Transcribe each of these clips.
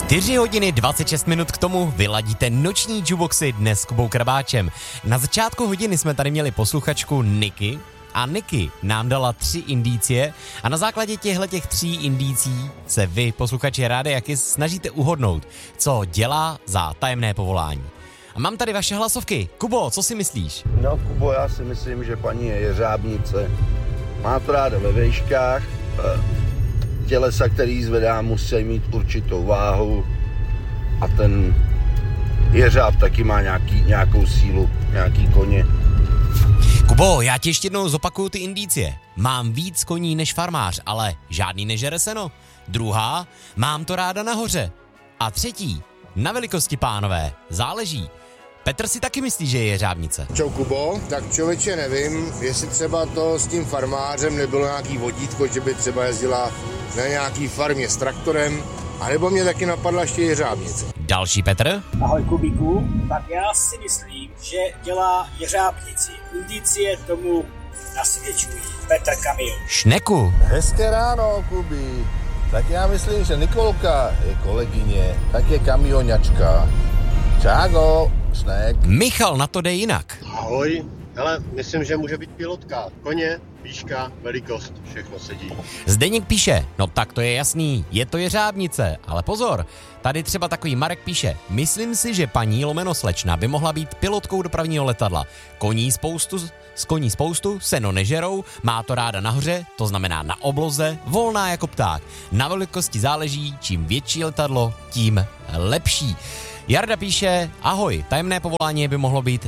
4 hodiny 26 minut k tomu vyladíte noční jukeboxy dnes s Kubou Krabáčem. Na začátku hodiny jsme tady měli posluchačku Niky a Niky nám dala 3 indicie a na základě těch 3 indicí se vy, posluchači Rádia Kiss, snažíte uhodnout, co dělá za tajemné povolání. A mám tady vaše hlasovky. Kubo, co si myslíš? No, Kubo, já si myslím, že paní je jeřábnice. Má to ráda ve vejškách, tělesa, který zvedá, musí mít určitou váhu a ten jeřáb taky má nějakou sílu, nějaký koně. Kubo, já ti ještě jednou zopakuju ty indicie. Mám víc koní než farmář, ale žádný nežere seno. Druhá, mám to ráda nahoře. A třetí, na velikosti, pánové, záleží. Petr si taky myslí, že je jeřábnice. Čau, Kubo, tak člověče nevím, jestli třeba to s tím farmářem nebylo nějaký vodítko, že by třeba jezdila na nějaký farmě s traktorem, anebo mě taky napadla ještě jeřábnice. Další Petr. Ahoj Kubíku, tak já si myslím, že dělá jeřábnici. Indicie tomu nasvědčují. Petr Kamion. Šneku. Hezké ráno, Kubí. Tak já myslím, že Nikolka je kolegyně, tak je kamioňačka. Čágo, Šnek. Michal na to jde jinak. Ahoj, hele, myslím, že může být pilotka. Koně, výška, velikost, všechno sedí. Zdeněk píše, no tak to je jasný, je to jeřábnice, ale pozor, tady třeba takový Marek píše, myslím si, že paní lomeno slečna by mohla být pilotkou dopravního letadla. Koní spoustu, seno nežerou, má to ráda nahoře, to znamená na obloze, volná jako pták. Na velikosti záleží, čím větší letadlo, tím lepší. Jarda píše, ahoj, tajemné povolání by mohlo být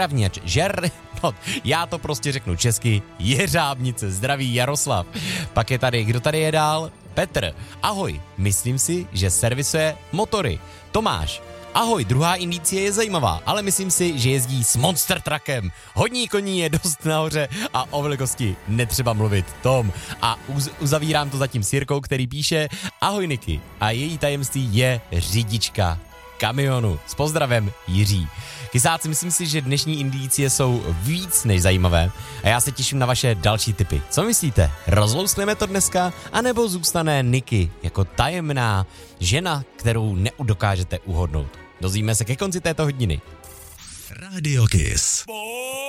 já to prostě řeknu česky, jeřábnice, zdraví Jaroslav. Pak je tady, kdo tady je dál? Petr, ahoj, myslím si, že servisuje motory. Tomáš, ahoj, druhá indicie je zajímavá, ale myslím si, že jezdí s monster truckem. Hodní koní je dost nahoře a o velikosti netřeba mluvit. Tom. A uzavírám to zatím s Jirkou, který píše, ahoj Niky, a její tajemství je řidička kamionu. S pozdravem, Jiří. Kysáci, myslím si, že dnešní indicie jsou víc než zajímavé a já se těším na vaše další tipy. Co myslíte? Rozlouskneme to dneska, anebo zůstane Niky jako tajemná žena, kterou neudokážete uhodnout? Dozvíme se ke konci této hodiny. Radio Kiss.